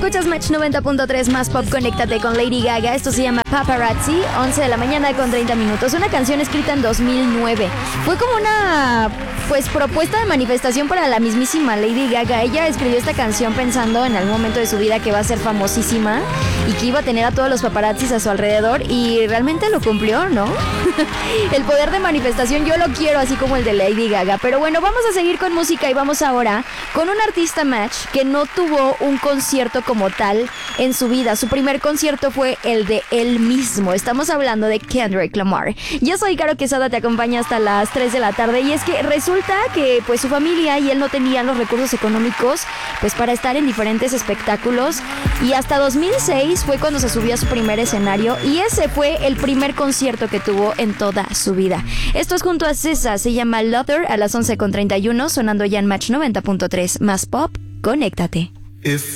Escuchas Match 90.3 más pop, conéctate con Lady Gaga. Esto se llama Paparazzi, 11 de la mañana con 30 minutos. Una canción escrita en 2009. Fue como una propuesta de manifestación para la mismísima Lady Gaga. Ella escribió esta canción pensando en algún momento de su vida que va a ser famosísima y que iba a tener a todos los paparazzis a su alrededor, y realmente lo cumplió, ¿no? El poder de manifestación yo lo quiero, así como el de Lady Gaga. Pero bueno, vamos a seguir con música y vamos ahora con un artista Match que no tuvo un concierto como tal en su vida. Su primer concierto fue el de él mismo. Estamos hablando de Kendrick Lamar. Yo soy Caro Quesada, te acompaña hasta las 3 de la tarde, y es que resulta que pues su familia y él no tenían los recursos económicos pues para estar en diferentes espectáculos, y hasta 2006 fue cuando se subió a su primer escenario, y ese fue el primer concierto que tuvo en toda su vida. Esto es junto a César, se llama Luther, a las 11:31, sonando ya en Match 90.3 más pop, conéctate.